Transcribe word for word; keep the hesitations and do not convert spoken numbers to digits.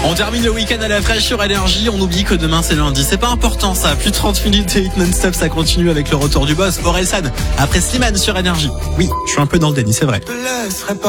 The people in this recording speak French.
On termine le week-end à la fraîche sur Énergie. On oublie que demain c'est lundi. C'est pas important ça. Plus de trente minutes de hit non-stop. Ça continue avec le retour du boss. Orelsan après Slimane sur Énergie. Oui, je suis un peu dans le déni, c'est vrai.